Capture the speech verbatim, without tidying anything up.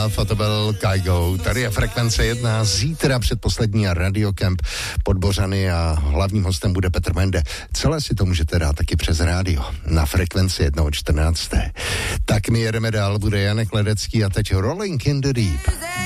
Love a to byl Kygo. Tady je Frekvence jedna, zítra předposlední Radio Camp Podbořany a hlavním hostem bude Petr Mende. Celé si to můžete dát taky přes rádio na Frekvenci jedna od čtrnácté. Tak my jedeme dál, bude Janek Ledecký a teď Rolling in the Deep.